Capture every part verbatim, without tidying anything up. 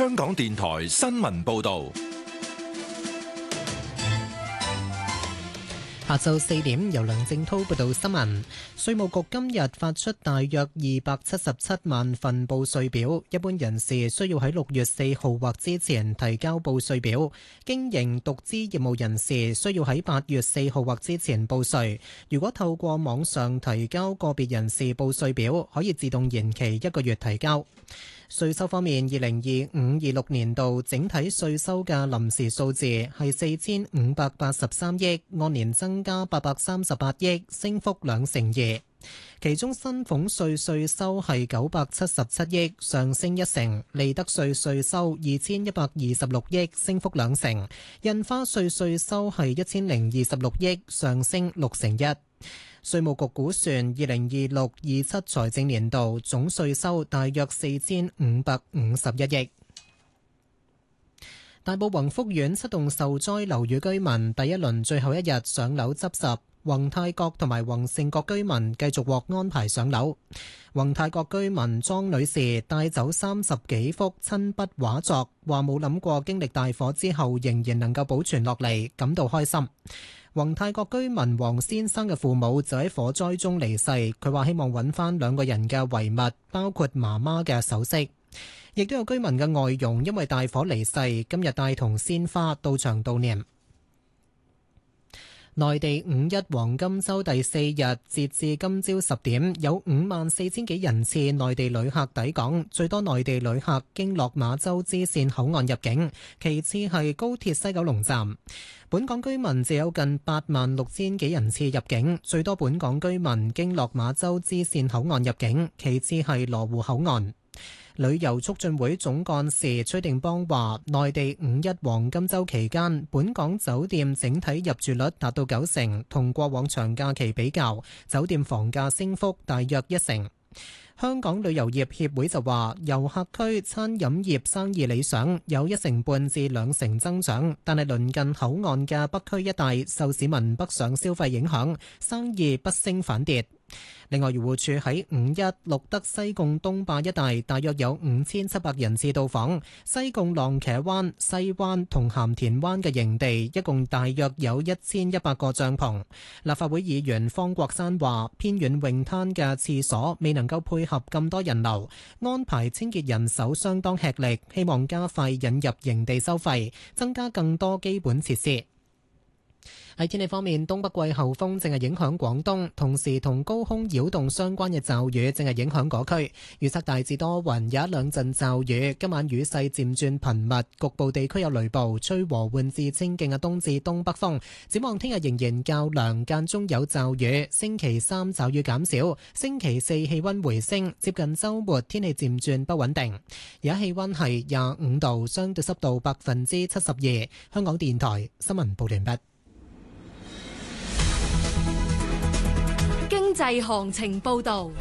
香港電台新聞報道。 下晝四點，由梁正濤報道新聞。稅務局今日發出大約二百七十七萬份報稅表，一般人士需要喺六月四號或之前提交報稅表，經營獨資業務人士需要喺八月四號或之前報稅。如果透過網上提交個別人士報稅表，可以自動延期一個月提交。稅收方面，二零二五、二六年度整體稅收嘅臨時數字係四千五百八十三億，按年增加八百三十八億，升幅兩成二。其中薪俸稅稅收係九百七十七億，上升一成；利得稅稅收二千一百二十六億，升幅兩成；印花稅稅收係一千零二十六億，上升六成一。稅務局估算，二零二六、二七財政年度總稅收大約四千五百五十一億。大埔宏福苑七棟受災樓宇居民第一輪最後一日上樓執拾，宏泰閣同埋宏盛閣居民繼續獲安排上樓。宏泰閣居民莊女士帶走三十幾幅親筆畫作，話冇諗過經歷大火之後仍然能夠保存落嚟，感到開心。宏泰閣居民黃先生嘅父母就喺火災中離世，佢話希望揾翻兩個人嘅遺物，包括媽媽嘅首飾。亦都有居民嘅外傭因為大火離世，今日帶同鮮花到場悼念。內地五一黃金週第四日，截至今朝十點，有五萬四千幾人次內地旅客抵港，最多內地旅客經落馬洲支線口岸入境，其次係高鐵西九龍站。本港居民就有近八萬六千幾人次入境，最多本港居民經落馬洲支線口岸入境，其次係羅湖口岸。旅遊促進會總幹事崔定邦話，內地五一黃金週期間，本港酒店整體入住率達到九成，同過往長假期比較，酒店房價升幅大約一成。香港旅遊業協會就話，遊客區餐飲業生意理想，有一成半至兩成增長，但係鄰近口岸嘅北區一帶受市民北上消費影響，生意不升反跌。另外，漁護署喺五一錄得西貢東壩一帶大約有五千七百人次到訪，西貢浪茄灣、西灣同鹹田灣嘅營地一共大約有一千一百個帳篷。立法會議員方國珊話，偏遠泳灘嘅廁所未能夠配合咁多人流，安排清潔人手相當吃力，希望加快引入營地收費，增加更多基本設施。喺天氣方面，東北季候風正係影響廣東，同時同高空擾動相關嘅驟雨正係影響嗰區。預測大致多雲，有一兩陣驟雨。今晚雨勢漸轉頻密，局部地區有雷暴，吹和緩至清勁嘅東至東北風。展望聽日仍然較涼，間中有驟雨。星期三驟雨減少，星期四氣溫回升，接近週末天氣漸轉不穩定。而家氣溫係廿五度，相對濕度百分之七十二。香港電台新聞報完畢。 經濟行情報道。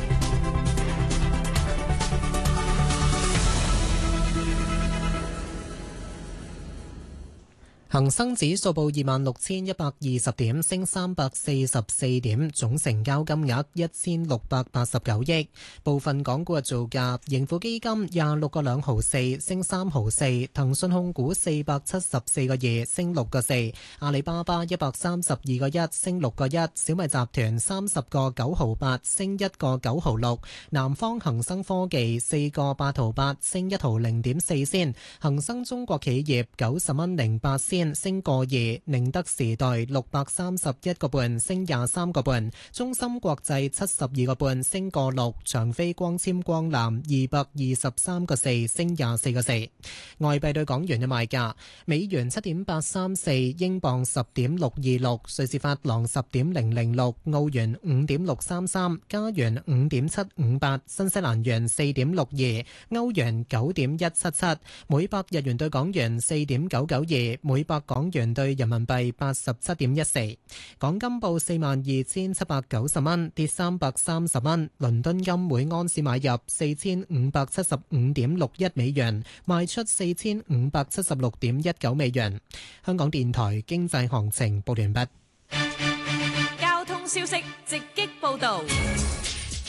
恒生指數報二萬六千一百二十點，升三百四十四點，總成交金額一千六百八十九億。部分港股嘅造價：盈富基金廿六個兩毫四，升三毫四；騰訊控股四百七十四個二，升六個四；阿里巴巴一百三十二個一，升六個一；小米集團三十個九毫八，升一個九毫六；南方恒生科技四個八毫八，升一毫零點四仙；恒生中國企業九十蚊零八仙，升個二；寧德時代六百三十一個半，升廿三個半；中芯國際七十二個半，升個六；長飛光纖光纜二百二十三個四，升廿四個四。外幣對港元嘅賣價：美元七點八三四，英鎊十點六二六，瑞士法郎十點零零六，澳元五點六三三，加元五點七五八，新西蘭元四點六二，歐元九點一七七，每百日元對港元四點九九二，每百港元兌人民幣八十七點一四。港金報四萬二千七百九十蚊，跌三百三十蚊。倫敦金每安士買入四千五百七十五點六一美元，賣出四千五百七十六點一九美元。香港電台經濟行情報完畢。 交通消息直擊報道。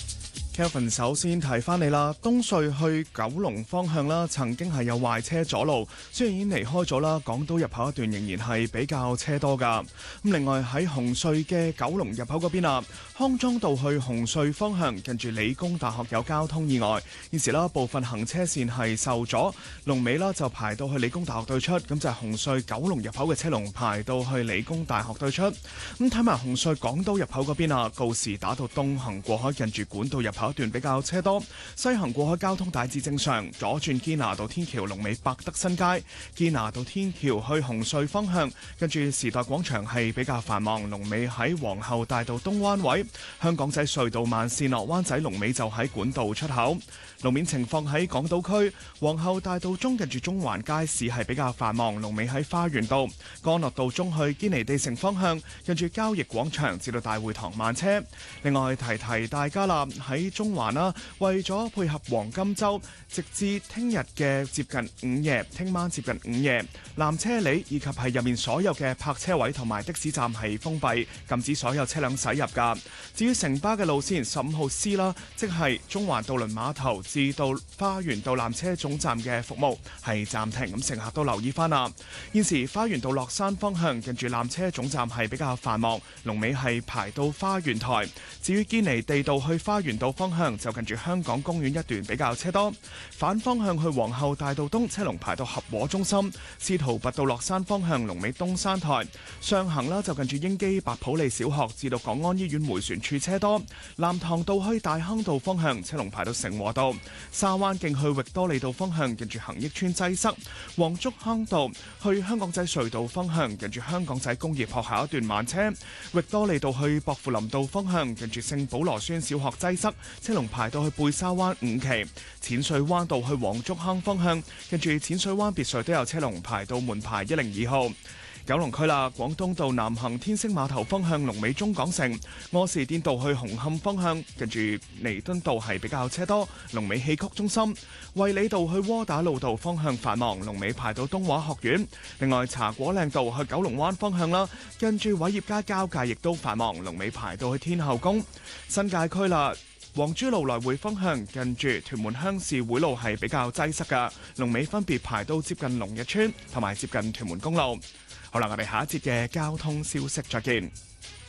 Kelvin 首先提翻你啦，東隧去九龍方向啦，曾經係有壞車阻路，雖然已經離開咗啦，港島入口一段仍然係比較車多噶。咁另外喺紅隧嘅九龍入口嗰邊啊，康莊道去紅隧方向，近住理工大學有交通意外，現時啦部分行車線係受阻，龍尾啦就排到去理工大學對出，咁就係紅隧九龍入口嘅車龍排到去理工大學對出。咁睇埋紅隧港島入口嗰邊啊，告士打道東行過海近住管道入口一段比較車多，西行過海交通大致正常，左轉堅拿道天橋龍尾百德新街，堅拿道天橋去紅隧方向，跟住時代廣場係比較繁忙，龍尾喺皇后大道東彎位，香港仔隧道慢線落灣仔龍尾就喺管道出口。路面情況喺港島區皇后大道中近住中環街市係比較繁忙，龍尾喺花園道，干諾道中去堅尼地城方向，近住交易廣場至到大會堂慢車。另外提提大家啦，喺中環啦，為咗配合黃金週，直至聽日嘅接近午夜，聽晚接近午夜，纜車里以及係入面所有嘅泊車位同埋的士站係封閉，禁止所有車輛駛入㗎。至於城巴嘅路線十五號 C 啦，即係中環渡輪碼頭至到花園道纜車總站嘅服務係暫停，咁乘客都留意翻啦。現時花園道落山方向近住纜車總站係比較繁忙，龍尾係排到花園台。至於堅尼地道去花園道方向就近住香港公園一段比較車多，反方向去皇后大道東車龍排到合和中心。司徒拔道落山方向龍尾東山台，上行啦就近住英基白普利小學至到港安醫院迴旋處車多。藍塘道去大坑道方向車龍排到成和道，沙灣徑去域多利道方向近住恒益邨擠塞。黃竹坑道去香港仔隧道方向近住香港仔工業學校一段慢車，域多利道去薄扶林道方向近住聖保羅孫小學擠塞，車龍排到去貝沙灣五期。淺水灣道去黃竹坑方向近住淺水灣別墅都有車龍排到門牌一零二號。九龍區啦，廣東道南行天星碼頭方向龍尾中港城，柯士甸道去紅磡方向近住彌敦道係比較車多，龍尾戲曲中心。衛理道去窩打老道方向繁忙，龍尾排到東華學院。另外茶果嶺道去九龍灣方向啦，跟住偉業街交界亦都繁忙，龍尾排到去天后宮。新界區啦，黃珠路來回方向近住屯門鄉事會路係比較擠塞㗎，龍尾分別排到接近龍日村同埋接近屯門公路。好啦，我哋下一節嘅交通消息再見。